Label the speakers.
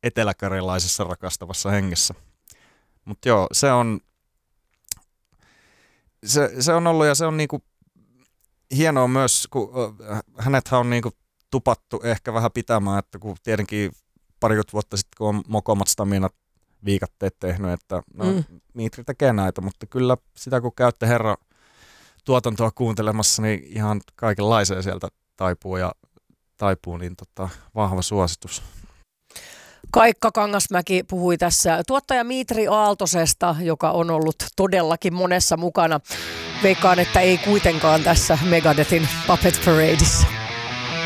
Speaker 1: eteläkarjalaisessa rakastavassa hengessä. Mutta joo, se on ollut ja se on niinku hienoa myös, kun hänethän on niinku tupattu ehkä vähän pitämään, että kun tietenkin parikymmentä vuotta sitten, kun on mokomat Staminat viikatteet tehnyt, että Mitri tekee näitä, mutta kyllä sitä kun käytte Herra tuotantoa kuuntelemassa, niin ihan kaikenlaisea sieltä taipuu, niin vahva suositus.
Speaker 2: Kaikka Kangasmäki puhui tässä tuottaja Mitri Aaltosesta, joka on ollut todellakin monessa mukana. Veikkaan, että ei kuitenkaan tässä Megadethin Puppet Paradeissa.